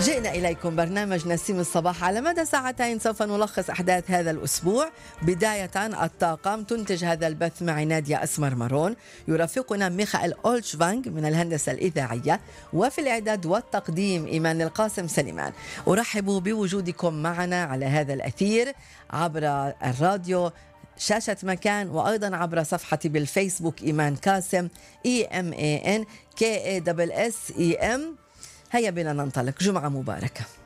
جئنا إليكم برنامج نسيم الصباح. على مدى ساعتين سوف نلخص أحداث هذا الأسبوع. بداية الطاقم، تنتج هذا البث معي نادية أسمر مارون، يرافقنا ميخائيل أولشفانغ من الهندسة الإذاعية، وفي الإعداد والتقديم إيمان القاسم سليمان. أرحب بوجودكم معنا على هذا الأثير عبر الراديو شاشة مكان، وأيضا عبر صفحتي بالفيسبوك إيمان كاسم EMAN KASSEM. هيا بنا ننطلق. جمعة مباركة.